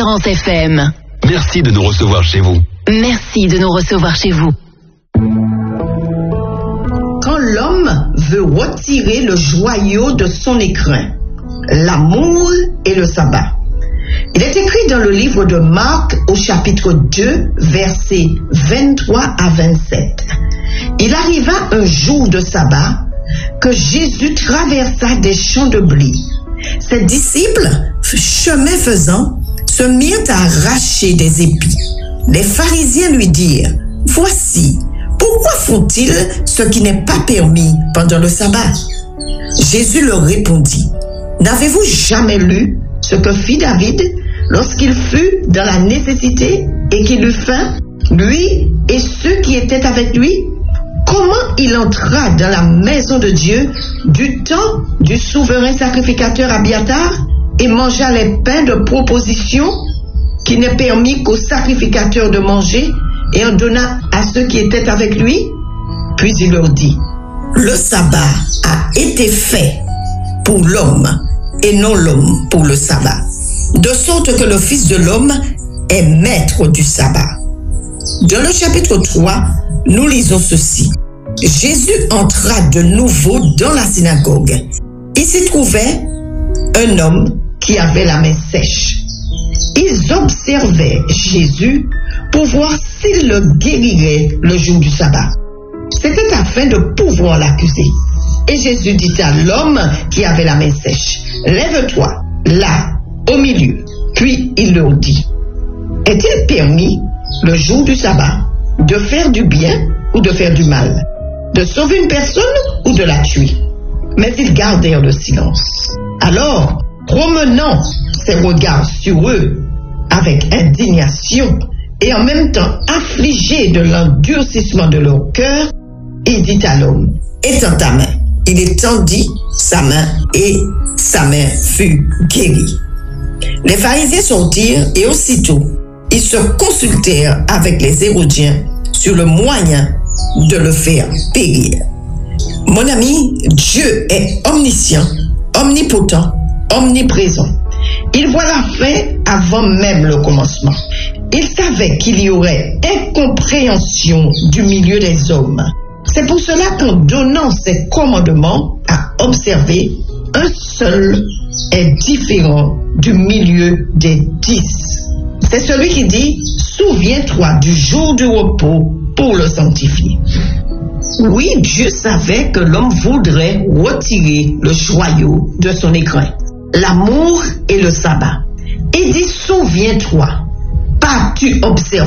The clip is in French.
Espérance FM. Merci de nous recevoir chez vous. Merci de nous recevoir chez vous. Quand l'homme veut retirer le joyau de son écrin, l'amour et le sabbat. Il est écrit dans le livre de Marc au chapitre 2, versets 23 à 27. Il arriva un jour de sabbat que Jésus traversa des champs de blé. Ses disciples, chemin faisant, se mirent à arracher des épis. Les pharisiens lui dirent, « Voici, pourquoi font-ils ce qui n'est pas permis pendant le sabbat ?» Jésus leur répondit, « N'avez-vous jamais lu ce que fit David lorsqu'il fut dans la nécessité et qu'il eut faim, lui et ceux qui étaient avec lui? Comment il entra dans la maison de Dieu du temps du souverain sacrificateur Abiatar et mangea les pains de proposition qui n'est permis qu'au sacrificateur de manger et en donna à ceux qui étaient avec lui? Puis il leur dit, le sabbat a été fait pour l'homme et non l'homme pour le sabbat, de sorte que le Fils de l'homme est maître du sabbat. Dans le chapitre 3, nous lisons ceci. Jésus entra de nouveau dans la synagogue. Il s'y trouvait un homme qui avait la main sèche. Ils observaient Jésus pour voir s'il le guérirait le jour du sabbat. C'était afin de pouvoir l'accuser. Et Jésus dit à l'homme qui avait la main sèche, « Lève-toi, là, au milieu. » Puis il leur dit, « Est-il permis, le jour du sabbat, de faire du bien ou de faire du mal, de sauver une personne ou de la tuer? » Mais ils gardèrent le silence. Alors, promenant ses regards sur eux avec indignation et en même temps affligé de l'endurcissement de leur cœur, il dit à l'homme, « Étends ta main. » Il étendit sa main et sa main fut guérie. Les pharisiens sortirent et aussitôt, ils se consultèrent avec les Hérodiens sur le moyen de le faire périr. Mon ami, Dieu est omniscient, omnipotent, omniprésent. Il voit la fin avant même le commencement. Il savait qu'il y aurait incompréhension du milieu des hommes. C'est pour cela qu'en donnant ses commandements à observer, un seul est différent du milieu des 10. C'est celui qui dit, souviens-toi du jour du repos pour le sanctifier. Oui, Dieu savait que l'homme voudrait retirer le joyau de son écrin, l'amour et le sabbat. Il dit, souviens-toi, pas tu observes